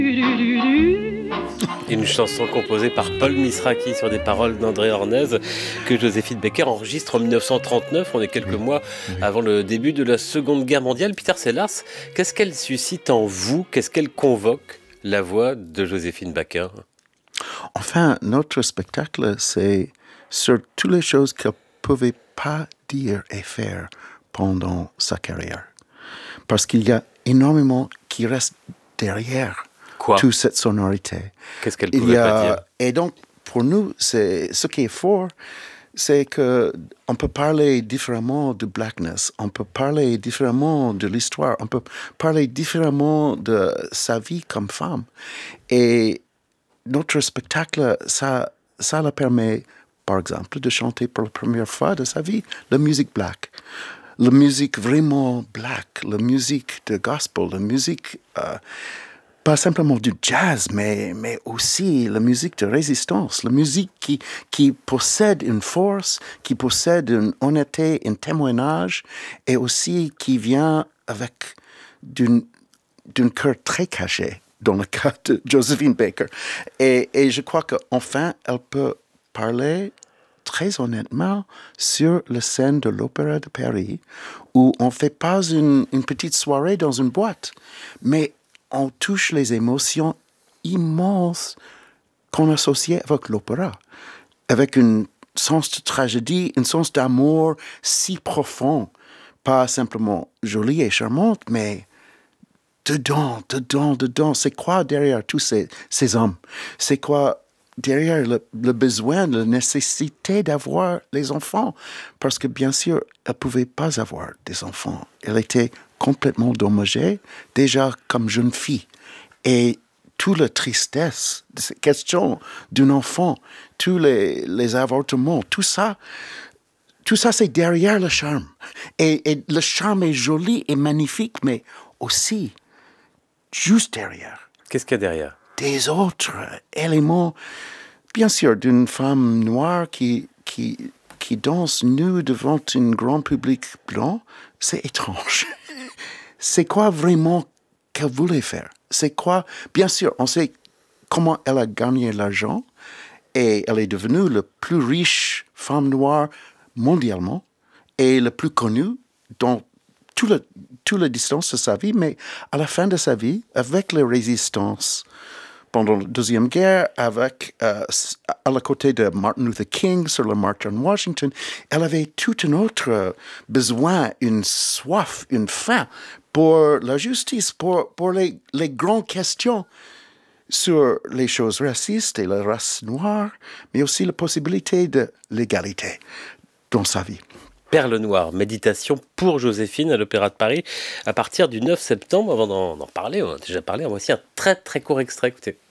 Une chanson composée par Paul Misraki sur des paroles d'André Hornez que Joséphine Baker enregistre en 1939. On est quelques mois avant le début de la Seconde Guerre mondiale. Peter Sellars, qu'est-ce qu'elle suscite en vous? Qu'est-ce qu'elle convoque, la voix de Joséphine Baker? Enfin, notre spectacle, c'est sur toutes les choses qu'elle ne pouvait pas dire et faire pendant sa carrière. Parce qu'il y a énormément qui reste derrière toute cette sonorité. Qu'est-ce qu'elle pouvait pas dire? Et donc, pour nous, ce qui est fort, c'est qu'on peut parler différemment de Blackness, on peut parler différemment de l'histoire, on peut parler différemment de sa vie comme femme. Et notre spectacle, ça la permet, par exemple, de chanter pour la première fois de sa vie la musique black. La musique vraiment black, la musique de gospel, la musique, pas simplement du jazz, mais aussi la musique de résistance, la musique qui possède une force, qui possède une honnêteté, un témoignage, et aussi qui vient avec d'un cœur très caché, dans le cas de Joséphine Baker. Et je crois qu'enfin, elle peut parler très honnêtement sur la scène de l'Opéra de Paris, où on ne fait pas une petite soirée dans une boîte, mais on touche les émotions immenses qu'on associe avec l'opéra, avec un sens de tragédie, un sens d'amour si profond, pas simplement jolie et charmante, mais dedans. C'est quoi derrière tous ces hommes? C'est quoi derrière le besoin, la nécessité d'avoir les enfants? Parce que bien sûr, elle ne pouvait pas avoir des enfants. Elle était complètement endommagée, déjà comme jeune fille. Et toute la tristesse de cette question d'un enfant, tous les avortements, tout ça, c'est derrière le charme. Et le charme est joli et magnifique, mais aussi, juste derrière. Qu'est-ce qu'il y a derrière? Des autres éléments, bien sûr, d'une femme noire qui danse nue devant un grand public blanc, c'est étrange. C'est quoi vraiment qu'elle voulait faire? C'est quoi? Bien sûr, on sait comment elle a gagné l'argent et elle est devenue la plus riche femme noire mondialement et la plus connue dans toute la distance de sa vie, mais à la fin de sa vie, avec la résistance pendant la Deuxième Guerre, à la côté de Martin Luther King sur le march en Washington, elle avait tout un autre besoin, une soif, une faim pour la justice, pour les grandes questions sur les choses racistes et la race noire, mais aussi la possibilité de l'égalité dans sa vie. Perle noire, méditation pour Joséphine à l'Opéra de Paris à partir du 9 septembre. Avant d'en reparler, on a déjà parlé, voici un très très court extrait, écoutez.